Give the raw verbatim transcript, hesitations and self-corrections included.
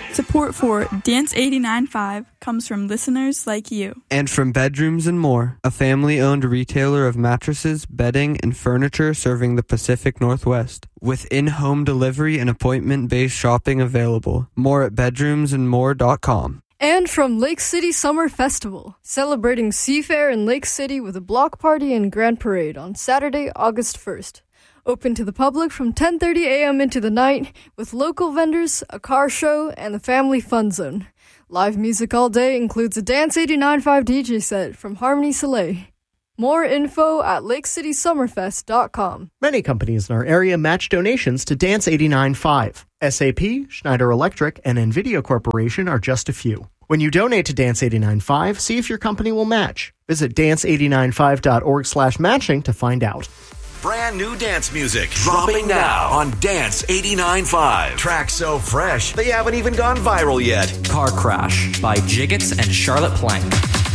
Support for Dance eighty-nine point five comes from listeners like you. And from Bedrooms and More, a family-owned retailer of mattresses, bedding, and furniture serving the Pacific Northwest. With in-home delivery and appointment-based shopping available. More at bedrooms and more dot com. And from Lake City Summer Festival, celebrating Seafair in Lake City with a block party and grand parade on Saturday, August first. Open to the public from ten thirty a.m. into the night with local vendors, a car show, and the family fun zone. Live music all day includes a Dance eighty-nine point five D J set from Harmony Soleil. More info at lake city summerfest dot com. Many companies in our area match donations to Dance eighty-nine point five. S A P, Schneider Electric, and NVIDIA Corporation are just a few. When you donate to Dance eighty-nine point five, see if your company will match. Visit dance eighty-nine five dot org slash matching to find out. Brand new dance music dropping now on Dance eighty-nine point five. Tracks so fresh, they haven't even gone viral yet. Car Crash by Jiggets and Charlotte Plank.